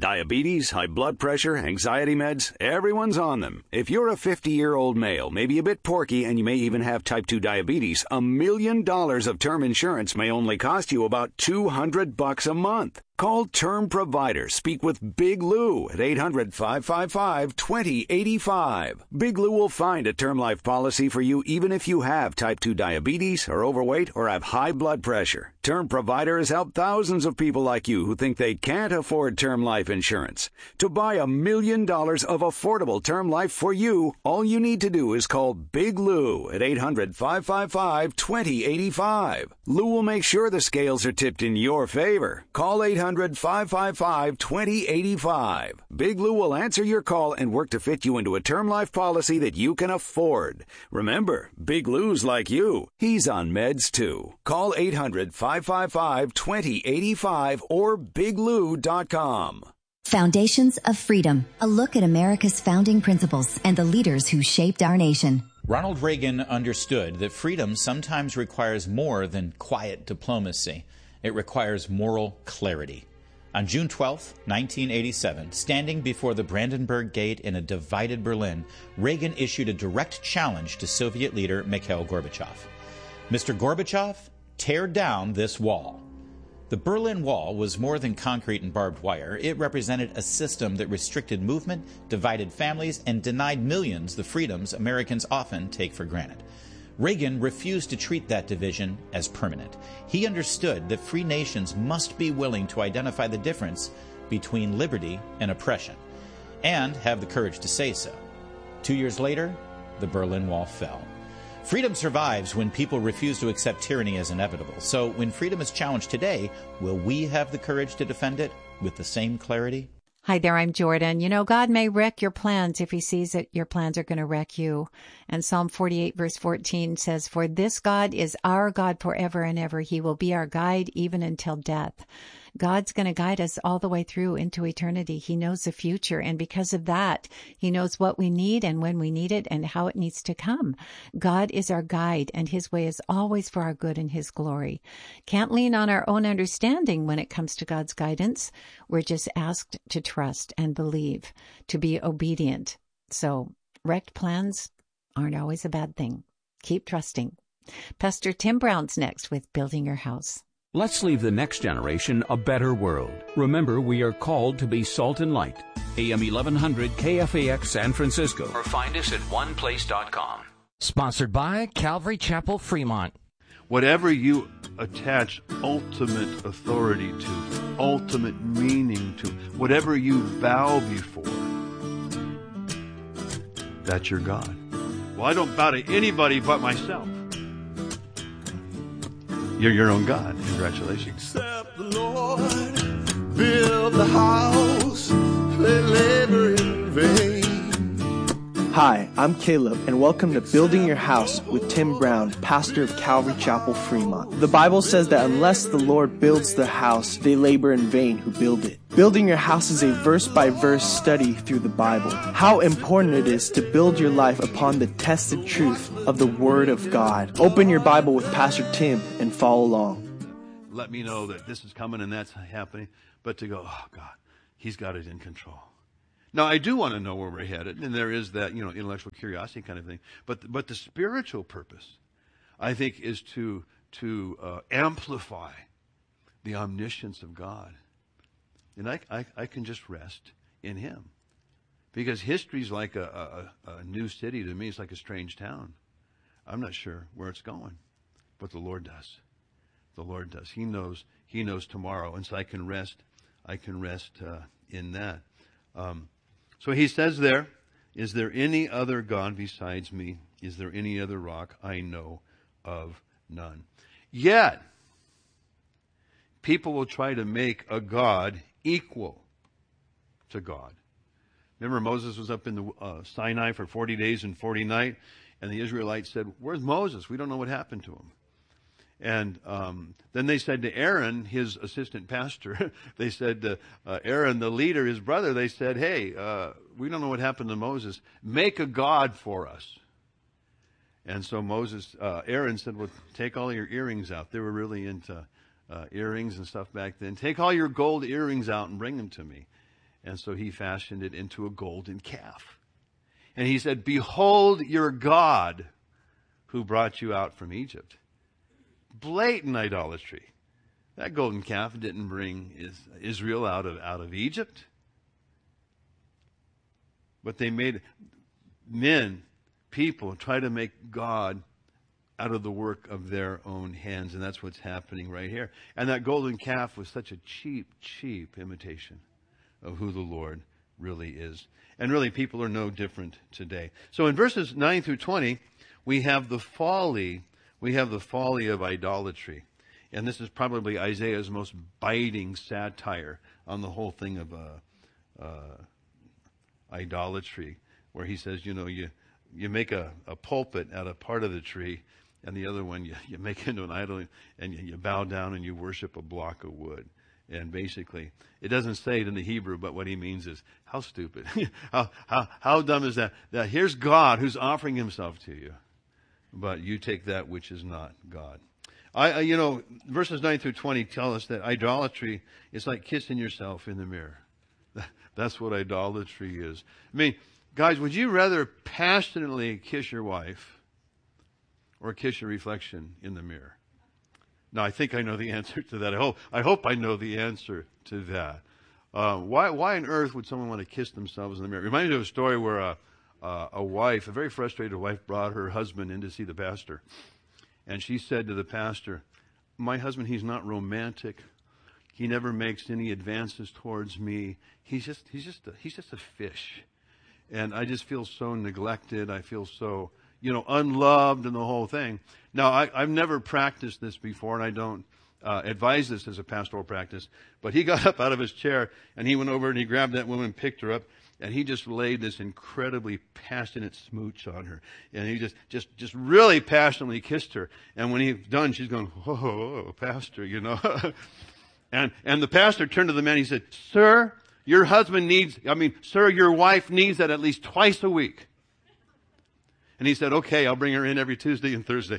Diabetes, high blood pressure, anxiety meds, everyone's on them. If you're a 50-year-old male, maybe a bit porky, and you may even have type 2 diabetes, $1 million of term insurance may only cost you about $200 a month. Call Term Provider. Speak with Big Lou at 800-555-2085. Big Lou will find a term life policy for you even if you have type 2 diabetes, are overweight, or have high blood pressure. Term Provider has helped thousands of people like you who think they can't afford term life insurance. To buy $1 million of affordable term life for you, all you need to do is call Big Lou at 800-555-2085. Lou will make sure the scales are tipped in your favor. Call 800-555-2085. Big Lou will answer your call and work to fit you into a term life policy that you can afford. Remember, Big Lou's like you. He's on meds too. Call 800-555-2085 or biglou.com. Foundations of Freedom, a look at America's founding principles and the leaders who shaped our nation. Ronald Reagan understood that freedom sometimes requires more than quiet diplomacy. It requires moral clarity. On June 12, 1987, standing before the Brandenburg Gate in a divided Berlin, Reagan issued a direct challenge to Soviet leader Mikhail Gorbachev. Mr. Gorbachev, tear down this wall. The Berlin Wall was more than concrete and barbed wire. It represented a system that restricted movement, divided families, and denied millions the freedoms Americans often take for granted. Reagan refused to treat that division as permanent. He understood that free nations must be willing to identify the difference between liberty and oppression, and have the courage to say so. 2 years later, the Berlin Wall fell. Freedom survives when people refuse to accept tyranny as inevitable. So when freedom is challenged today, will we have the courage to defend it with the same clarity? Hi there, I'm Jordan. You know, God may wreck your plans if he sees that your plans are going to wreck you. And Psalm 48 verse 14 says, "For this God is our God forever and ever. He will be our guide even until death." God's going to guide us all the way through into eternity. He knows the future. And because of that, he knows what we need and when we need it and how it needs to come. God is our guide, and his way is always for our good and his glory. Can't lean on our own understanding when it comes to God's guidance. We're just asked to trust and believe, to be obedient. So wrecked plans aren't always a bad thing. Keep trusting. Pastor Tim Brown's next with Building Your House. Let's leave the next generation a better world. Remember, we are called to be salt and light. AM 1100 KFAX San Francisco. Or find us at oneplace.com. Sponsored by Calvary Chapel, Fremont. Whatever you attach ultimate authority to, ultimate meaning to, whatever you bow before, that's your God. Well, I don't bow to anybody but myself. You're your own God. Congratulations. Except the Lord build the house, they labor in vain. Hi, I'm Caleb, and welcome to Building Your House with Tim Brown, pastor of Calvary Chapel, Fremont. The Bible says that unless the Lord builds the house, they labor in vain who build it. Building Your House is a verse-by-verse study through the Bible. How important it is to build your life upon the tested truth of the Word of God. Open your Bible with Pastor Tim and follow along. Let me know that this is coming and that's happening, but to go, oh God, he's got it in control. Now, I do want to know where we're headed, and there is that, intellectual curiosity kind of thing. But the spiritual purpose, I think, is to amplify the omniscience of God. And I can just rest in him. Because history's like a new city to me. It's like a strange town. I'm not sure where it's going, but the Lord does. The Lord does. He knows tomorrow, and so I can rest in that. So he says there, is there any other God besides me? Is there any other rock? I know of none. Yet, people will try to make a God equal to God. Remember, Moses was up in the Sinai for 40 days and 40 nights, and the Israelites said, "Where's Moses? We don't know what happened to him." And then they said to Aaron, his assistant pastor, they said to Aaron, the leader, his brother, they said, "Hey, we don't know what happened to Moses. Make a God for us." And so Aaron said, "Well, take all your earrings out." They were really into earrings and stuff back then. "Take all your gold earrings out and bring them to me." And so he fashioned it into a golden calf. And he said, behold your God who brought you out from Egypt. Blatant idolatry. That golden calf didn't bring Israel out of Egypt. But they made people try to make God out of the work of their own hands. And that's what's happening right here. And that golden calf was such a cheap imitation of who the Lord really is. And really, people are no different today. So in verses 9 through 20, we have the folly of idolatry. And this is probably Isaiah's most biting satire on the whole thing of idolatry, where he says, you make a pulpit out of part of the tree, and the other one you make into an idol, and you bow down and you worship a block of wood. And basically, it doesn't say it in the Hebrew, but what he means is, how stupid. how dumb is that? That here's God who's offering himself to you, but you take that which is not God. Verses 9 through 20 tell us that idolatry is like kissing yourself in the mirror. That's what idolatry is. I mean, guys, would you rather passionately kiss your wife or kiss your reflection in the mirror? Now, I think I know the answer to that. I hope I know the answer to that. Why on earth would someone want to kiss themselves in the mirror? It reminds me of a story where a very frustrated wife, brought her husband in to see the pastor. And she said to the pastor, my husband, he's not romantic. He never makes any advances towards me. He's just a fish. And I just feel so neglected. I feel so, unloved and the whole thing. Now, I've never practiced this before, and I don't advise this as a pastoral practice. But he got up out of his chair, and he went over and he grabbed that woman, picked her up, and he just laid this incredibly passionate smooch on her. And he just really passionately kissed her. And when he's done, she's going, oh, pastor, And the pastor turned to the man, he said, sir, your wife needs that at least twice a week. And he said, okay, I'll bring her in every Tuesday and Thursday.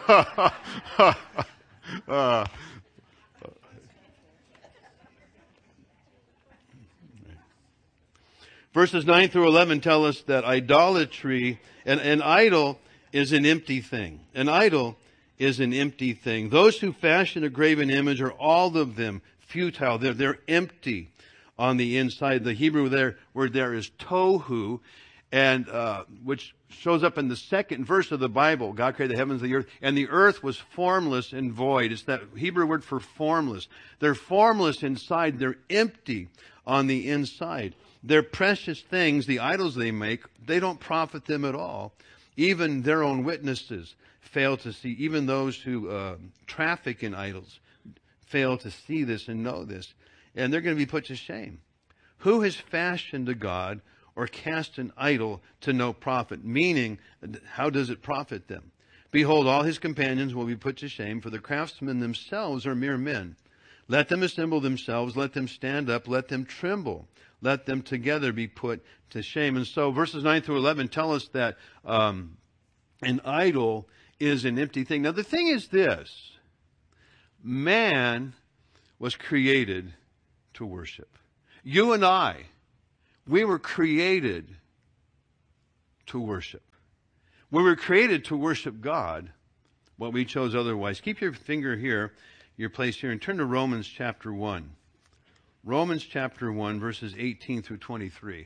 Verses 9 through 11 tell us that idolatry, an idol is an empty thing. An idol is an empty thing. Those who fashion a graven image are all of them futile. They're empty on the inside. The Hebrew word there is tohu, and which shows up in the second verse of the Bible. God created the heavens and the earth, and the earth was formless and void. It's that Hebrew word for formless. They're formless inside. They're empty on the inside. They're precious things, the idols they make, they don't profit them at all. Even their own witnesses fail to see. Even those who traffic in idols fail to see this and know this. And they're going to be put to shame. Who has fashioned a god or cast an idol to no profit? Meaning, how does it profit them? Behold, all his companions will be put to shame, for the craftsmen themselves are mere men. Let them assemble themselves, let them stand up, let them tremble. Let them together be put to shame. And so verses 9 through 11 tell us that an idol is an empty thing. Now the thing is this. Man was created to worship. You and I, we were created to worship. We were created to worship God, but we chose otherwise. Keep your finger here, your place here, and turn to Romans chapter 1. Romans chapter 1, verses 18 through 23.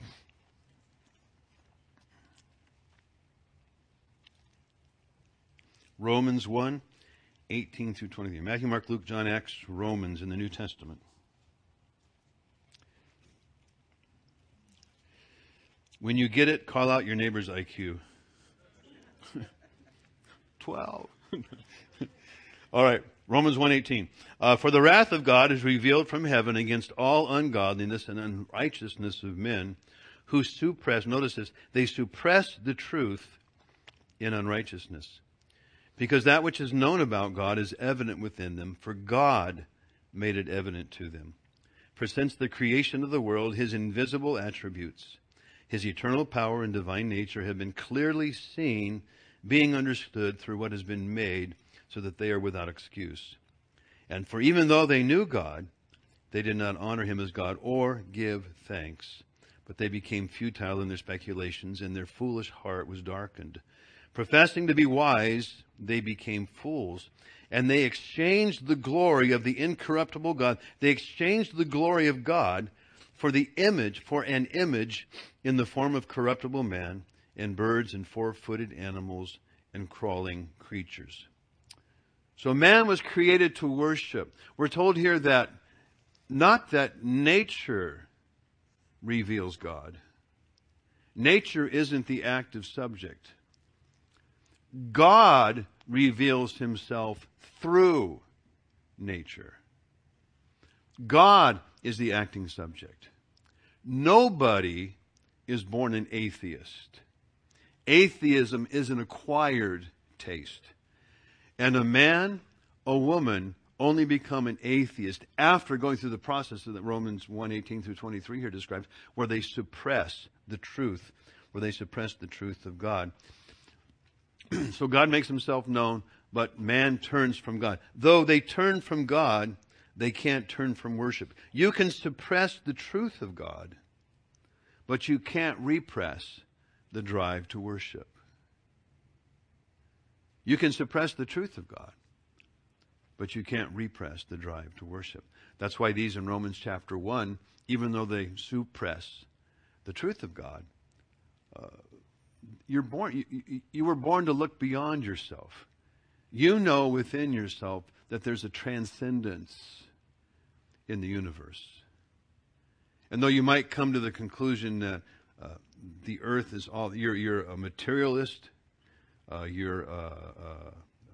Romans 1, 18 through 23. Matthew, Mark, Luke, John, Acts, Romans in the New Testament. When you get it, call out your neighbor's IQ. 12. All right. Romans 1:18. For the wrath of God is revealed from heaven against all ungodliness and unrighteousness of men who suppress, notice this, they suppress the truth in unrighteousness. Because that which is known about God is evident within them, for God made it evident to them. For since the creation of the world, his invisible attributes, his eternal power and divine nature have been clearly seen, being understood through what has been made, so that they are without excuse. And for even though they knew God, They did not honor him as God or give thanks, but they became futile in their speculations, and their foolish heart was darkened. Professing to be wise, they became fools, and they exchanged the glory of the incorruptible God. They exchanged the glory of God for an image in the form of corruptible man, and birds, and four-footed animals, and crawling creatures. So man was created to worship. We're told here that not that nature reveals God. Nature isn't the active subject. God reveals himself through nature. God is the acting subject. Nobody is born an atheist. Atheism is an acquired taste. And a man, a woman, only become an atheist after going through the process that Romans 1:18 through 23 here describes, where they suppress the truth, of God. So God makes himself known, but man turns from God. Though they turn from God, they can't turn from worship. You can suppress the truth of God, but you can't repress the drive to worship. You can suppress the truth of God, but you can't repress the drive to worship. That's why these in Romans chapter 1, even though they suppress the truth of God, you were born to look beyond yourself. You know within yourself that there's a transcendence in the universe. And though you might come to the conclusion that the earth is all, you're a materialist, you're a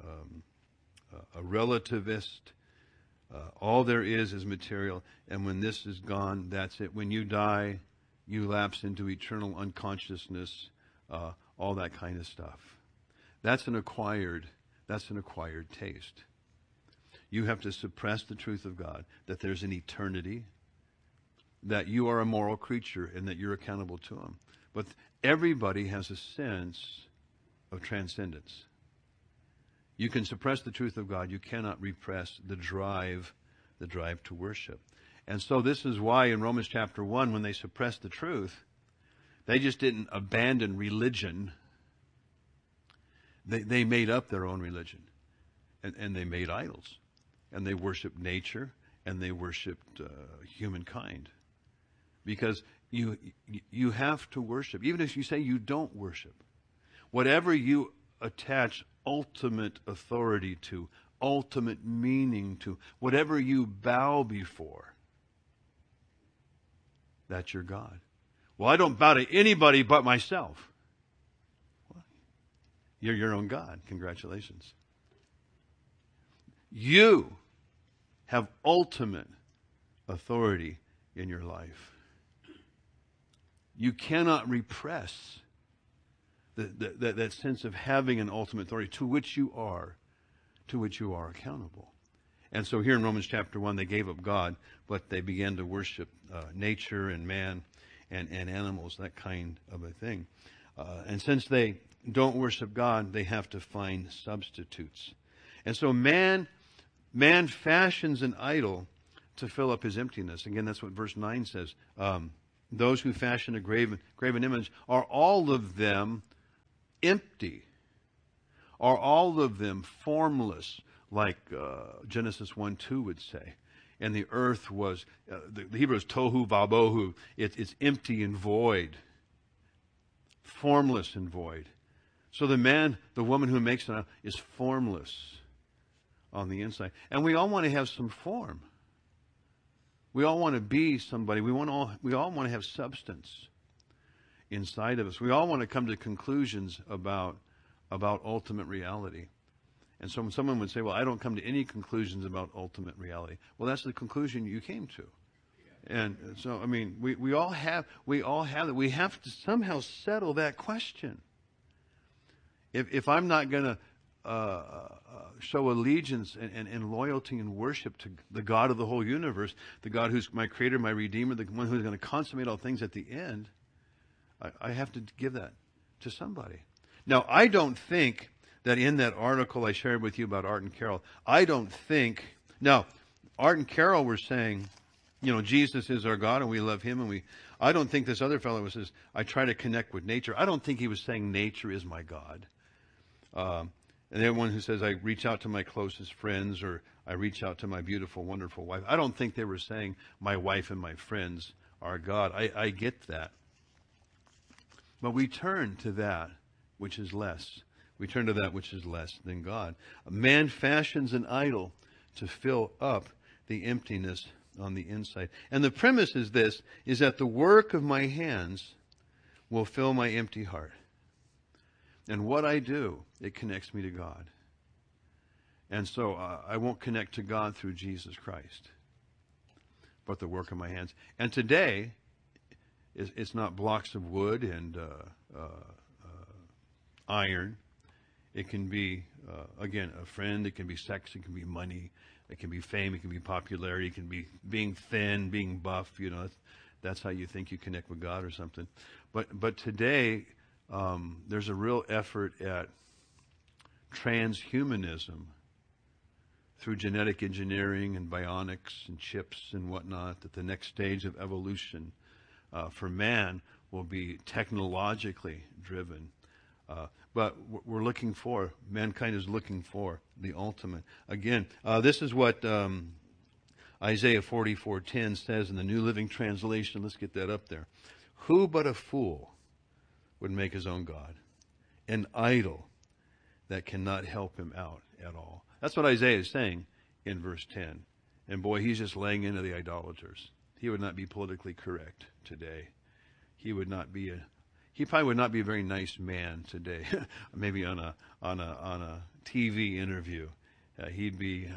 relativist, all there is material, and when this is gone, that's it. When you die, you lapse into eternal unconsciousness, all that kind of stuff. That's an acquired taste. You have to suppress the truth of God, that there's an eternity, that you are a moral creature, and that you're accountable to him. But everybody has a sense of transcendence. You can suppress the truth of God. You cannot repress the drive to worship. And so this is why in Romans chapter 1, when they suppressed the truth, they just didn't abandon religion. They made up their own religion. And they made idols. And they worshiped nature. And they worshiped humankind. Because you have to worship. Even if you say you don't worship. Whatever you attach ultimate authority to, ultimate meaning to, whatever you bow before, that's your God. Well, I don't bow to anybody but myself. Well, you're your own God. Congratulations. You have ultimate authority in your life. You cannot repress that sense of having an ultimate authority to which you are accountable. And so here in Romans chapter 1, they gave up God, but they began to worship nature and man and animals, that kind of a thing. And since they don't worship God, they have to find substitutes. And so man fashions an idol to fill up his emptiness. Again, that's what verse 9 says. Those who fashion a graven image, are all of them empty? Are all of them formless, like Genesis 1:2 would say? And the earth was, the Hebrew is tohu vabohu. It's empty and void. Formless and void. So the woman who makes it is formless on the inside. And we all want to have some form. We all want to be somebody. We all want to have substance inside of us. We all want to come to conclusions about ultimate reality. And so when someone would say, well, I don't come to any conclusions about ultimate reality. Well, that's the conclusion you came to. And so, I mean, we all have that. We have to somehow settle that question. If I'm not going to show allegiance and loyalty and worship to the God of the whole universe, the God who's my creator, my redeemer, the one who's going to consummate all things at the end, I have to give that to somebody. Now, I don't think that in that article I shared with you about Art and Carol, now, Art and Carol were saying Jesus is our God and we love him, and I don't think this other fellow says, I try to connect with nature. I don't think he was saying nature is my God. And everyone who says, I reach out to my closest friends, or I reach out to my beautiful, wonderful wife, I don't think they were saying my wife and my friends are God. I get that. But we turn to that which is less. We turn to that which is less than God. Man fashions an idol to fill up the emptiness on the inside. And the premise is this, is that the work of my hands will fill my empty heart. And what I do, it connects me to God. And so I won't connect to God through Jesus Christ, but the work of my hands. And today, it's not blocks of wood and iron. It can be, again, a friend. It can be sex. It can be money. It can be fame. It can be popularity. It can be being thin, being buff. That's how you think you connect with God or something. But today, there's a real effort at transhumanism through genetic engineering and bionics and chips and whatnot, that the next stage of evolution for man will be technologically driven. But mankind is looking for the ultimate. Again, this is what Isaiah 44:10 says in the New Living Translation. Let's get that up there. Who but a fool would make his own God, an idol that cannot help him out at all? That's what Isaiah is saying in verse 10. And boy, he's just laying into the idolaters. He would not be politically correct today. He probably would not be a very nice man today. Maybe on a TV interview, he'd be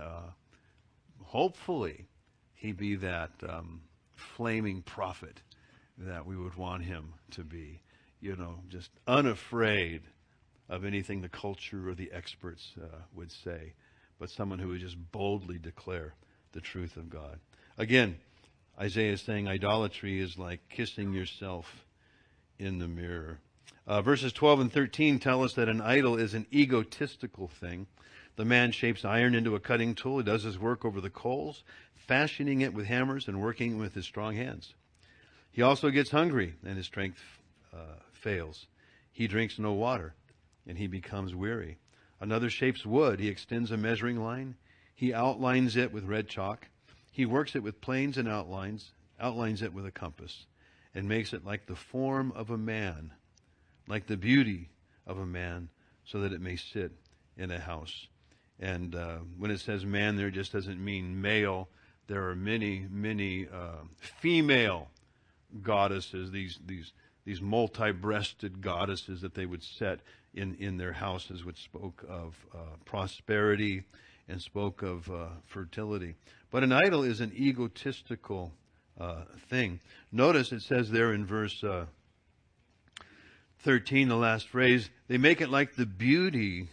hopefully he'd be that flaming prophet that we would want him to be. Just unafraid of anything the culture or the experts would say, but someone who would just boldly declare the truth of God. Again, Isaiah is saying idolatry is like kissing yourself in the mirror. Verses 12 and 13 tell us that an idol is an egotistical thing. The man shapes iron into a cutting tool. He does his work over the coals, fashioning it with hammers and working with his strong hands. He also gets hungry, and his strength fails. He drinks no water, and he becomes weary. Another shapes wood. He extends a measuring line. He outlines it with red chalk. He works it with planes and outlines it with a compass, and makes it like the form of a man, like the beauty of a man, so that it may sit in a house. And when it says man there, it just doesn't mean male. There are many, many female goddesses, these multi-breasted goddesses that they would set in their houses, which spoke of prosperity and spoke of fertility. But an idol is an egotistical thing. Notice it says there in verse 13, the last phrase, they make it like the beauty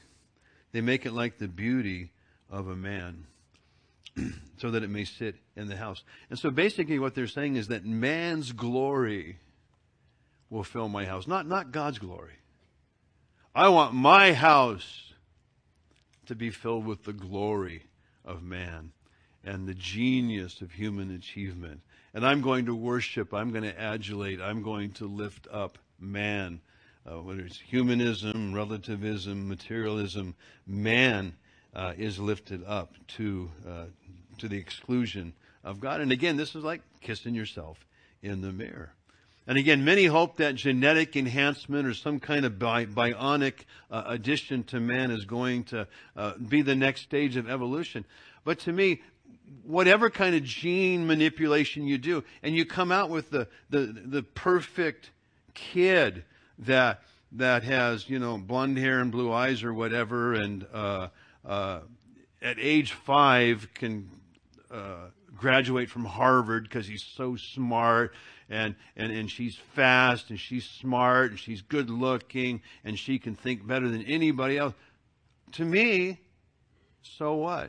of a man, so that it may sit in the house. And so basically what they're saying is that man's glory will fill my house, not God's glory. I want my house to be filled with the glory of man and the genius of human achievement. And I'm going to worship, I'm going to adulate, I'm going to lift up man. Whether it's humanism, relativism, materialism, man is lifted up to the exclusion of God. And again, this is like kissing yourself in the mirror. And again, many hope that genetic enhancement or some kind of bionic addition to man is going to be the next stage of evolution. But to me, whatever kind of gene manipulation you do, and you come out with the perfect kid that has, blonde hair and blue eyes or whatever, and at age 5 can graduate from Harvard because he's so smart, and she's fast, and she's smart, and she's good looking, and she can think better than anybody else. To me, so what?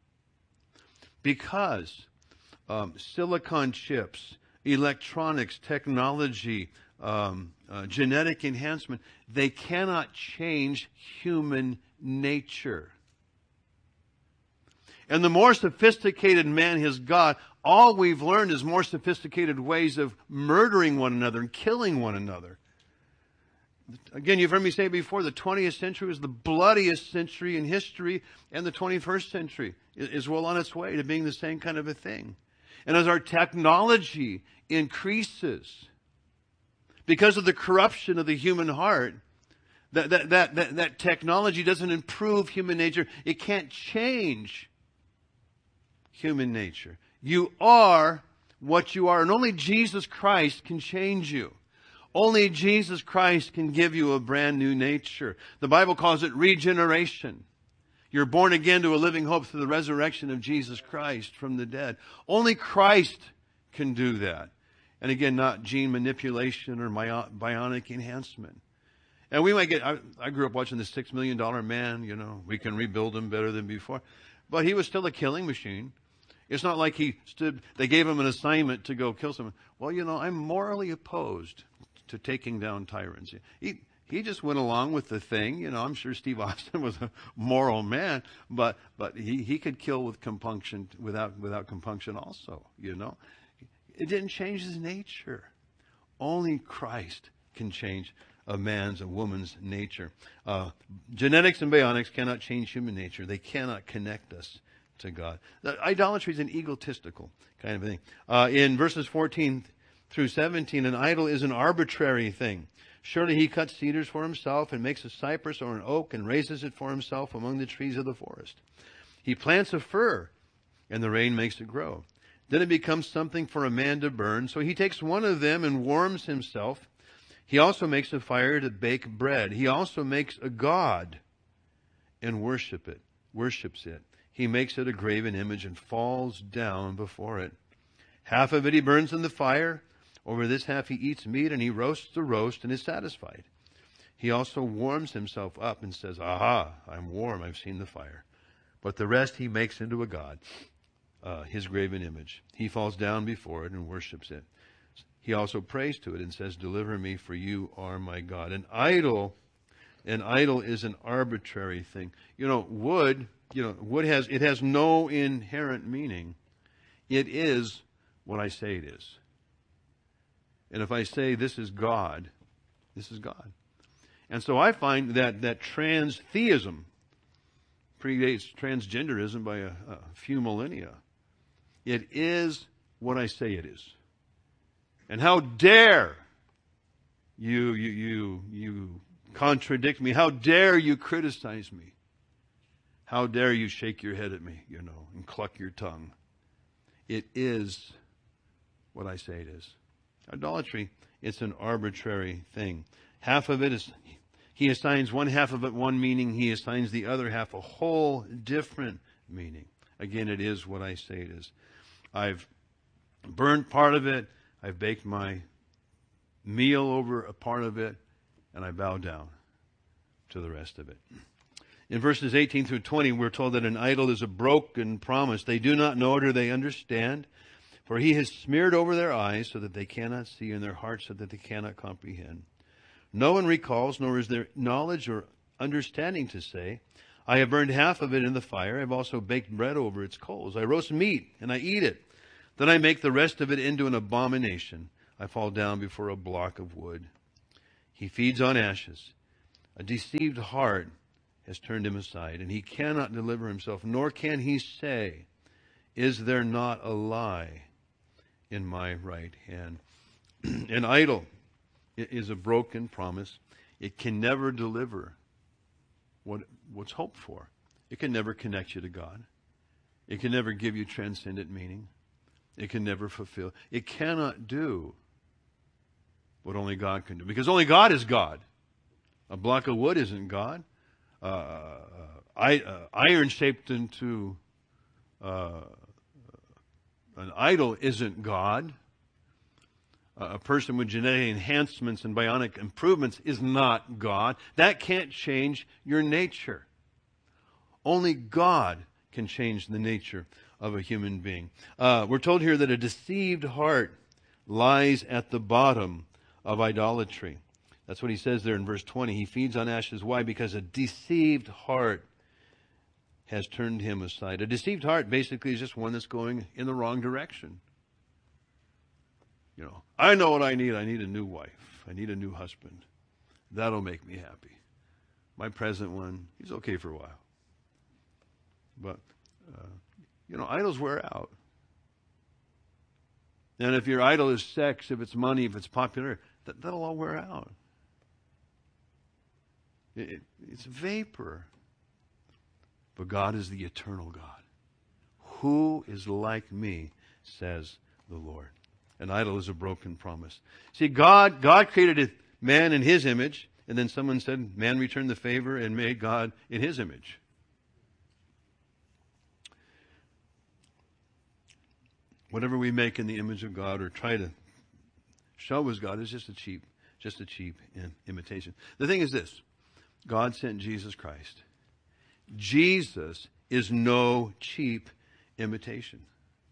Because silicon chips, electronics, technology, genetic enhancement, they cannot change human nature. And the more sophisticated man his God, all we've learned is more sophisticated ways of murdering one another and killing one another. Again, you've heard me say before, the 20th century was the bloodiest century in history, and the 21st century is well on its way to being the same kind of a thing. And as our technology increases, because of the corruption of the human heart, that technology doesn't improve human nature. It can't change human nature. You are what you are, and only Jesus Christ can change you. Only Jesus Christ can give you a brand new nature. The Bible calls it regeneration. You're born again to a living hope through the resurrection of Jesus Christ from the dead. Only Christ can do that. And again, not gene manipulation or bionic enhancement. And we might get, I grew up watching the $6 Million Man, you know, we can rebuild him better than before. But he was still a killing machine. It's not like they gave him an assignment to go kill someone. Well, you know, I'm morally opposed to taking down tyrants. He just went along with the thing. You know, I'm sure Steve Austin was a moral man, but he could kill with compunction, without compunction also, you know. It didn't change his nature. Only Christ can change a man's, a woman's nature. Genetics and bionics cannot change human nature. They cannot connect us to God. Idolatry is an egotistical kind of thing. In verses 14 through 17, an idol is an arbitrary thing. Surely he cuts cedars for himself and makes a cypress or an oak and raises it for himself among the trees of the forest. He plants a fir and the rain makes it grow. Then it becomes something for a man to burn. So he takes one of them and warms himself. He also makes a fire to bake bread. He also makes a god and worships it. He makes it a graven image and falls down before it. Half of it he burns in the fire. Over this half he eats meat, and he roasts the roast and is satisfied. He also warms himself up and says, "Aha, I'm warm, I've seen the fire." But the rest he makes into a god, his graven image. He falls down before it and worships it. He also prays to it and says, "Deliver me, for you are my God." An idol is an arbitrary thing. Wood has no inherent meaning. It is what I say it is. And if I say this is God, this is God. And so I find that transtheism predates transgenderism by a few millennia. It is what I say it is. And how dare you contradict me? How dare you criticize me? How dare you shake your head at me, and cluck your tongue? It is what I say it is. Idolatry, it's an arbitrary thing. Half of it is, he assigns one half of it one meaning, he assigns the other half a whole different meaning. Again, it is what I say it is. I've burned part of it, I've baked my meal over a part of it, and I bow down to the rest of it. In verses 18 through 20, we're told that an idol is a broken promise. They do not know it or they understand. For he has smeared over their eyes so that they cannot see, and their hearts so that they cannot comprehend. No one recalls, nor is there knowledge or understanding to say, I have burned half of it in the fire. I have also baked bread over its coals. I roast meat, and I eat it. Then I make the rest of it into an abomination. I fall down before a block of wood. He feeds on ashes. A deceived heart has turned him aside, and he cannot deliver himself, nor can he say, is there not a lie in my right hand? An idol is a broken promise. It can never deliver what's hoped for. It can never connect you to God. It can never give you transcendent meaning. It can never fulfill. It cannot do what only God can do, because only God is God. A block of wood isn't God. Iron shaped into an idol isn't God. A person with genetic enhancements and bionic improvements is not God. That can't change your nature. Only God can change the nature of a human being. We're told here that a deceived heart lies at the bottom of idolatry. That's what he says there in verse 20. He feeds on ashes. Why? Because a deceived heart has turned him aside. A deceived heart basically is just one that's going in the wrong direction. I know what I need. I need a new wife. I need a new husband. That'll make me happy. My present one, he's okay for a while. But, idols wear out. And if your idol is sex, if it's money, if it's popularity, that'll all wear out. It's vapor. But God is the eternal God. Who is like me, says the Lord. An idol is a broken promise. See, God created man in his image, and then someone said man returned the favor and made God in his image. Whatever we make in the image of God or try to show as God is just a cheap imitation. The thing is this: God sent Jesus Christ. Jesus is no cheap imitation.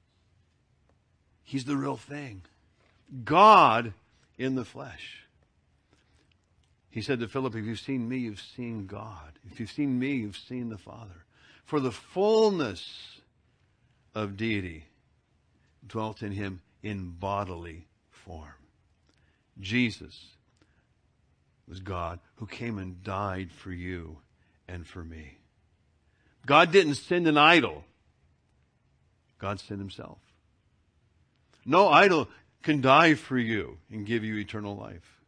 He's the real thing. God in the flesh. He said to Philip, if you've seen me, you've seen God. If you've seen me, you've seen the Father. For the fullness of deity dwelt in him in bodily form. Jesus was God who came and died for you and for me. God didn't send an idol. God sent himself. No idol can die for you and give you eternal life.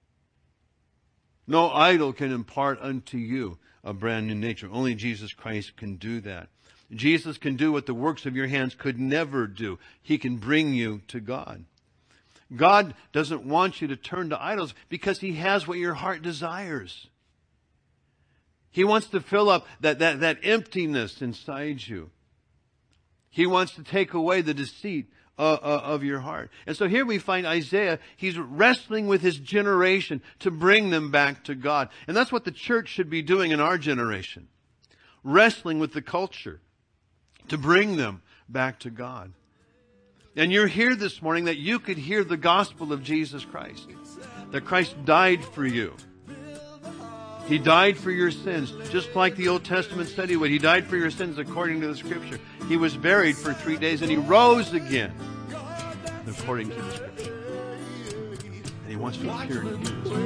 No idol can impart unto you a brand new nature. Only Jesus Christ can do that. Jesus can do what the works of your hands could never do. He can bring you to God. God doesn't want you to turn to idols because he has what your heart desires. He wants to fill up that emptiness inside you. He wants to take away the deceit of your heart. And so here we find Isaiah, he's wrestling with his generation to bring them back to God. And that's what the church should be doing in our generation. Wrestling with the culture to bring them back to God. And you're here this morning that you could hear the gospel of Jesus Christ. That Christ died for you. He died for your sins, just like the Old Testament said he would. He died for your sins according to the Scripture. He was buried for 3 days and he rose again according to the Scripture. And he wants to appear in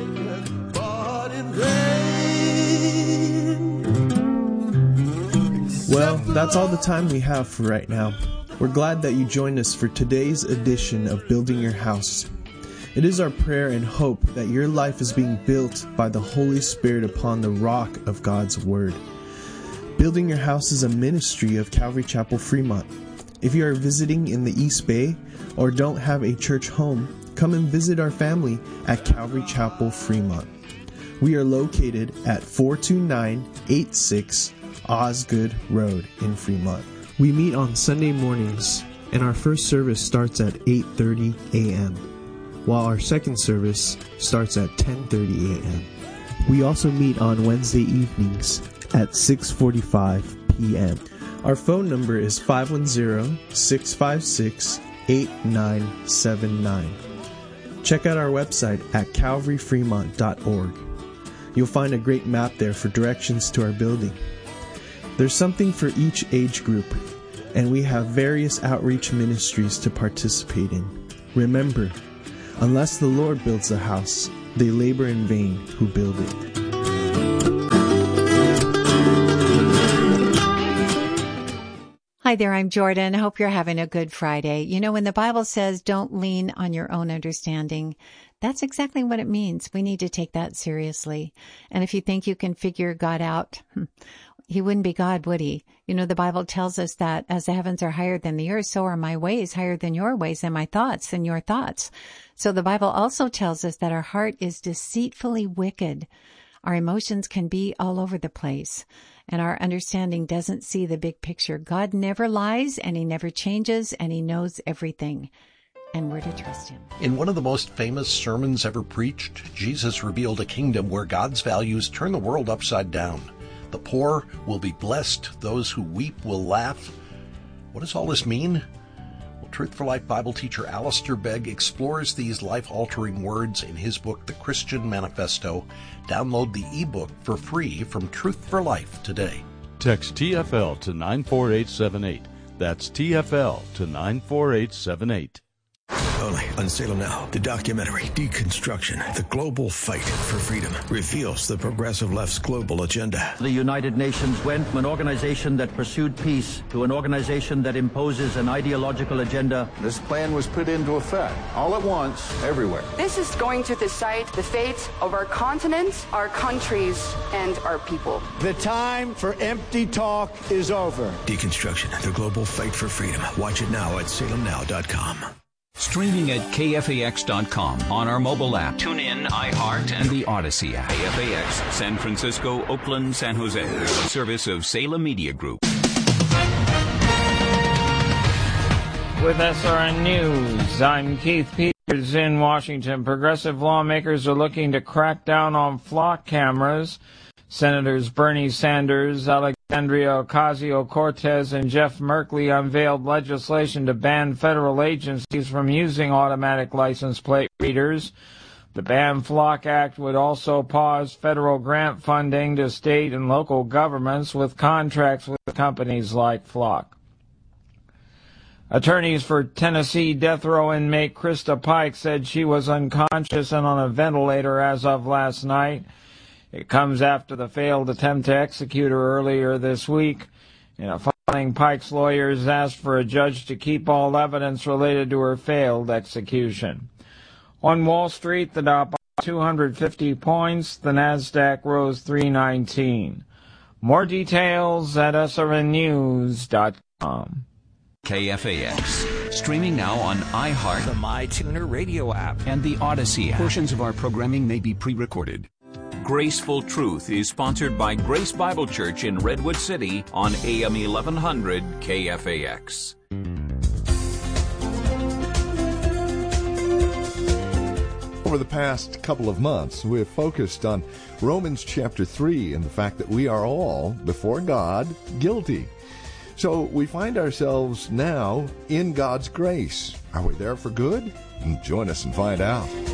you. Well, that's all the time we have for right now. We're glad that you joined us for today's edition of Building Your House. It is our prayer and hope that your life is being built by the Holy Spirit upon the rock of God's Word. Building Your House is a ministry of Calvary Chapel Fremont. If you are visiting in the East Bay or don't have a church home, come and visit our family at Calvary Chapel Fremont. We are located at 42986 Osgood Road in Fremont. We meet on Sunday mornings, and our first service starts at 8:30 a.m., while our second service starts at 10:30 a.m. We also meet on Wednesday evenings at 6:45 p.m. Our phone number is 510-656-8979. Check out our website at calvaryfremont.org. You'll find a great map there for directions to our building. There's something for each age group, and we have various outreach ministries to participate in. Remember, unless the Lord builds the house, they labor in vain who build it. Hi there, I'm Jordan. Hope you're having a good Friday. You know, when the Bible says don't lean on your own understanding, that's exactly what it means. We need to take that seriously. And if you think you can figure God out, he wouldn't be God, would he? You know, the Bible tells us that as the heavens are higher than the earth, so are my ways higher than your ways, and my thoughts than your thoughts. So the Bible also tells us that our heart is deceitfully wicked. Our emotions can be all over the place, and our understanding doesn't see the big picture. God never lies, and he never changes, and he knows everything. And we're to trust him. In one of the most famous sermons ever preached, Jesus revealed a kingdom where God's values turn the world upside down. The poor will be blessed. Those who weep will laugh. What does all this mean? Well, Truth for Life Bible teacher Alistair Begg explores these life-altering words in his book, The Christian Manifesto. Download the ebook for free from Truth for Life today. Text TFL to 94878. That's TFL to 94878. Only on Salem Now, the documentary Deconstruction, the Global Fight for Freedom, reveals the progressive left's global agenda. The United Nations went from an organization that pursued peace to an organization that imposes an ideological agenda. This plan was put into effect all at once, everywhere. This is going to decide the fate of our continent, our countries, and our people. The time for empty talk is over. Deconstruction, the Global Fight for Freedom. Watch it now at salemnow.com. Streaming at KFAX.com on our mobile app, TuneIn, iHeart, and the Odyssey app. KFAX, San Francisco, Oakland, San Jose. A service of Salem Media Group. With SRN News, I'm Keith Peters in Washington. Progressive lawmakers are looking to crack down on flock cameras. Senators Bernie Sanders, Alexandria Ocasio-Cortez, and Jeff Merkley unveiled legislation to ban federal agencies from using automatic license plate readers. The Ban Flock Act would also pause federal grant funding to state and local governments with contracts with companies like Flock. Attorneys for Tennessee death row inmate Krista Pike said she was unconscious and on a ventilator as of last night. It comes after the failed attempt to execute her earlier this week. In a filing, Pike's lawyers asked for a judge to keep all evidence related to her failed execution. On Wall Street, the Dow by 250 points, the Nasdaq rose 319. More details at srnnews.com. KFAX. Streaming now on iHeart, the MyTuner radio app, and the Odyssey app. Portions of our programming may be pre-recorded. Graceful Truth is sponsored by Grace Bible Church in Redwood City on AM 1100 KFAX. Over the past couple of months, we have focused on Romans chapter 3 and the fact that we are all, before God, guilty. So we find ourselves now in God's grace. Are we there for good? Join us and find out.